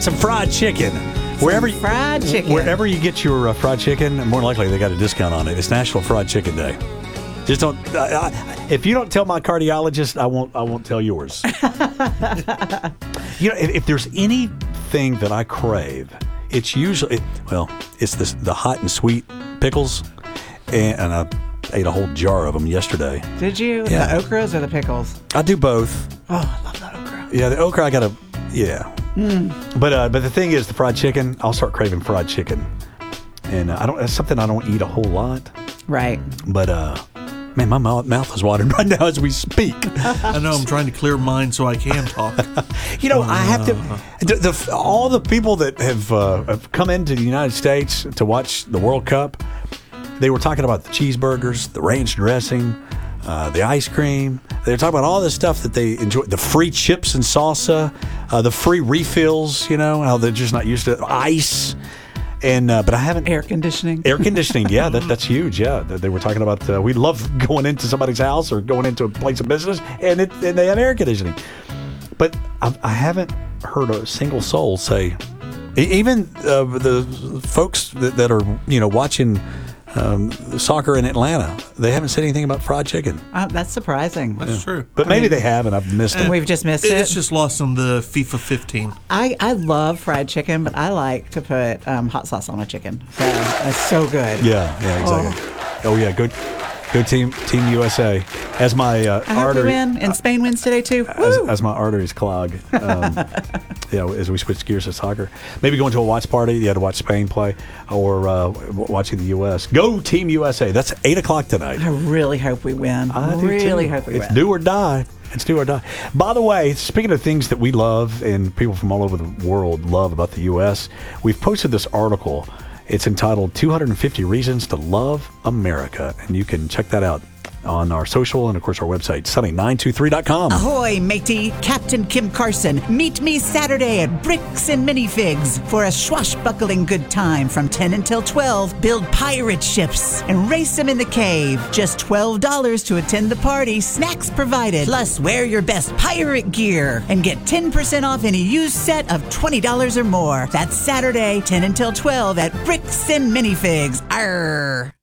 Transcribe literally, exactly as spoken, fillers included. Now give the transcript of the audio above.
got some fried chicken. Wherever Some fried chicken. Wherever you get your uh, fried chicken, more likely they got a discount on it. It's National Fried Chicken Day. Just don't. Uh, I, if you don't tell my cardiologist, I won't. I won't tell yours. You know, if, if there's anything that I crave, it's usually it, well, it's this the hot and sweet pickles, and, and I ate a whole jar of them yesterday. Did you? Yeah. The okras or the pickles? I do both. Oh, I love that okra. Yeah, the okra I gotta. Yeah. Mm. But uh, but the thing is, the fried chicken, I'll start craving fried chicken, and uh, I don't. That's something I don't eat a whole lot. Right. But uh, man, my mouth, mouth is watering right now as we speak. I know. I'm trying to clear mine so I can talk. You know, I have to. The, the, all the people that have, uh, have come into the United States to watch the World Cup, they were talking about the cheeseburgers, the ranch dressing, uh, the ice cream. They were talking about all this stuff that they enjoy. The free chips and salsa, uh, the free refills. You know how they're just not used to ice. And uh, but I haven't air conditioning. Air conditioning, yeah, that that's huge. Yeah, they were talking about. Uh, we love going into somebody's house or going into a place of business, and it and they have air conditioning. But I, I haven't heard a single soul say, even uh, the folks that, that are you know watching um, soccer in Atlanta, they haven't said anything about fried chicken. Uh, that's surprising. That's yeah. true. But I maybe mean, they have, and I've missed it. We've just missed it. It's just lost on the FIFA fifteen. I, I love fried chicken, but I like to put um, hot sauce on a chicken. So that's so good. Yeah, yeah, exactly. Oh, oh yeah, good. Go team, Team U S A. As my uh, I hope artery, we win, and Spain wins today too. As, as my arteries clog, um, yeah. As we switch gears to soccer, maybe going to a watch party. You had to watch Spain play, or uh, watching the U S. Go Team U S A. That's eight o'clock tonight. I really hope we win. I do really too. hope we it's win. do or die. It's do or die. By the way, speaking of things that we love and people from all over the world love about the U S, we've posted this article. It's entitled two hundred fifty Reasons to Love America, and you can check that out on our social and, of course, our website, sunny nine two three dot com. Ahoy, matey. Captain Kim Carson. Meet me Saturday at Bricks and Minifigs for a swashbuckling good time from ten until twelve. Build pirate ships and race them in the cave. Just twelve dollars to attend the party. Snacks provided. Plus, wear your best pirate gear and get ten percent off any used set of twenty dollars or more. That's Saturday, ten until twelve at Bricks and Minifigs. Arr!